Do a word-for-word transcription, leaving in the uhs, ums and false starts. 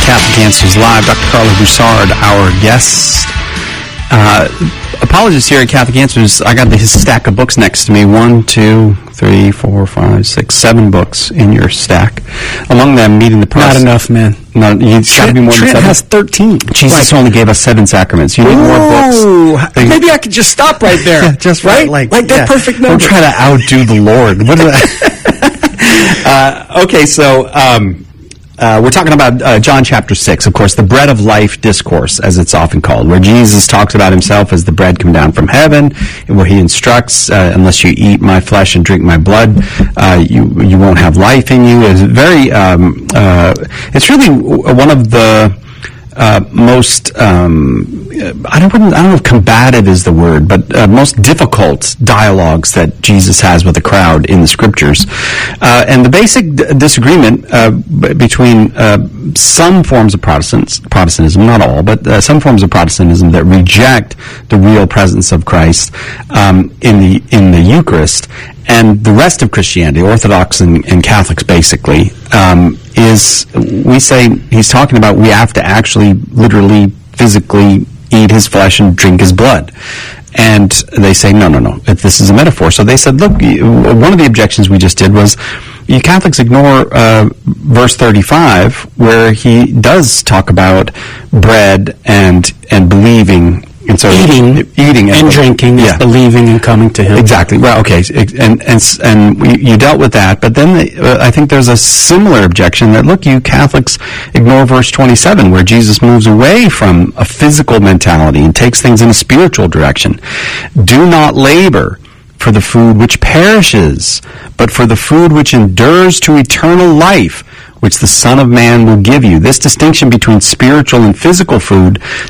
Catholic Answers Live. Doctor Carla Broussard, our guest. Uh, apologists here at Catholic Answers. I got his stack of books next to me. One, two, three, four, five, six, seven books in your stack. Among them, Meeting the Process. Not enough, man. No, you've got to be more Trent than seven. has thirteen. Jesus like, only gave us seven sacraments. You need more books. They, Maybe I could just stop right there. Yeah, just right, right, like, like that yeah. perfect number. Don't try to outdo the Lord. What is that? uh, okay, so um, uh, we're talking about uh, John chapter six, of course, the bread of life discourse, as it's often called, where Jesus talks about himself as the bread come down from heaven, where he instructs, uh, unless you eat my flesh and drink my blood, uh, you you won't have life in you. It's very, um, uh, it's really one of the Uh, most, um, I don't, I don't know if combative is the word, but uh, most difficult dialogues that Jesus has with the crowd in the scriptures. Uh, and the basic d- disagreement uh, b- between uh, some forms of Protestants, Protestantism, not all, but uh, some forms of Protestantism that reject the real presence of Christ um, in the in the Eucharist, and the rest of Christianity, Orthodox and, and Catholics basically, um, is, we say, he's talking about we have to actually literally, physically eat his flesh and drink his blood. And they say, no, no, no, this is a metaphor. So they said, look, one of the objections we just did was, you Catholics ignore uh, verse thirty-five, where he does talk about bread and and believing. And so eating, eating and, and drinking, yeah. is believing and coming to him. Exactly. Well, okay, and and and we, you dealt with that, but then they, uh, I think there's a similar objection that look, you Catholics ignore verse twenty-seven, where Jesus moves away from a physical mentality and takes things in a spiritual direction. Do not labor for the food which perishes, but for the food which endures to eternal life, which the Son of Man will give you. This distinction between spiritual and physical food